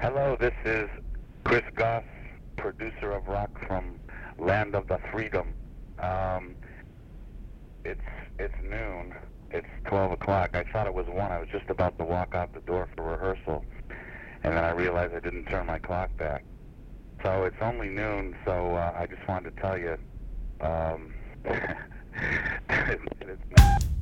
Hello, this is Chris Goss, producer of rock from Land of the Freedom. It's noon. It's 12 o'clock. I thought it was 1. I was just about to walk out the door for rehearsal, and then I realized I didn't turn my clock back. So it's only noon, so I just wanted to tell you, it's